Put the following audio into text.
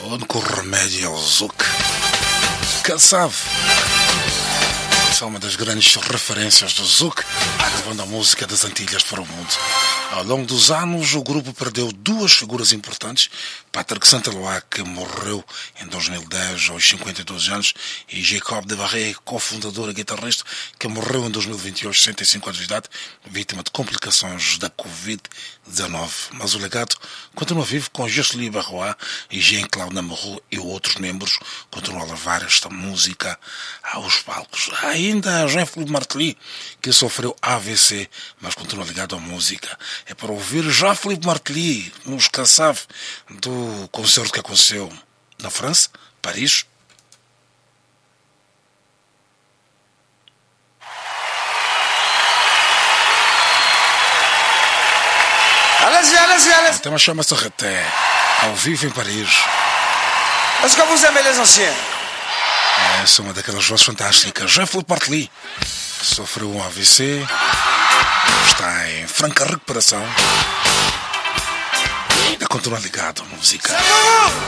O único remédio é o Zouk. Quem sabe? Essa é uma das grandes referências do Zouk, levando a música das Antilhas para o mundo. Ao longo dos anos, o grupo perdeu duas figuras importantes: Patrick Saint-Éloi, que morreu em 2010 aos 52 anos, e Jacob de Barré, cofundador e guitarrista, que morreu em 2021 aos 65 anos de idade, vítima de complicações da Covid-19. Mas o legado continua vivo, com Jocelyn Barrois e Jean-Claude Namorou e outros membros continuam a levar esta música aos palcos. Ainda Jean-Philippe Martelly, que sofreu AVC, mas continua ligado à música. É para ouvir Jean-Philippe Martelly nos Cassave do concerto que aconteceu na França, Paris. Allez-y. O tema chama-se Reté, ao vivo em Paris. Est-ce que vous aimez les anciens? Essa é uma daquelas vozes fantásticas. Jean-Philippe Martelly sofreu um AVC, está em franca recuperação e ainda continua ligado à música.